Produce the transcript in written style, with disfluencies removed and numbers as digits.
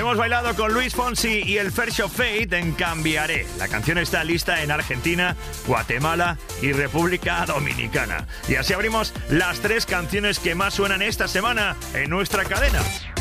Hemos bailado con Luis Fonsi y el First of Fate en Cambiaré. La canción está lista en Argentina, Guatemala y República Dominicana. Y así abrimos las 3 canciones que más suenan esta semana en nuestra cadena.